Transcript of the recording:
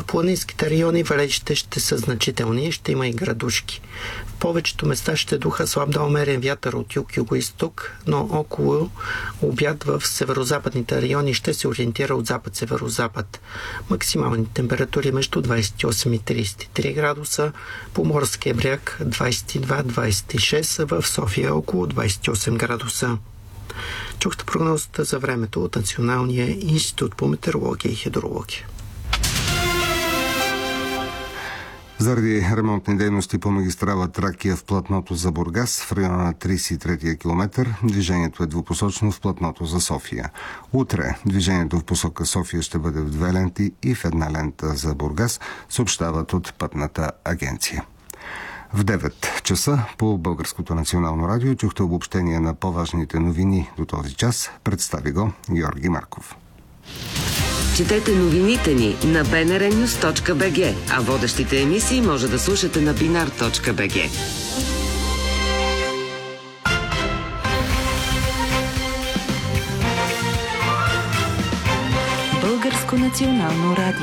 В планинските райони валежите ще са значителни и ще има и градушки. В повечето места ще духа слаб до умерен вятър от юг-юго-исток, но около обяд в северо-западните райони ще се ориентира от запад-северо-запад. Максимални температури между 28 и 33 градуса, по морския бряг 22-26, в София около 28 градуса. Чухте прогнозата за времето от Националния институт по метеорология и хидрология. Заради ремонтни дейности по магистрала Тракия в платното за Бургас в района на 33-я километър, движението е двупосочно в платното за София. Утре движението в посока София ще бъде в 2 ленти и в 1 лента за Бургас, съобщават от Пътната агенция. В 9 часа по Българското национално радио чухте обобщение на по-важните новини до този час. Представи го Георги Марков. Четете новините ни на bnrnews.bg, а водещите емисии може да слушате на binar.bg. Българско национално радио.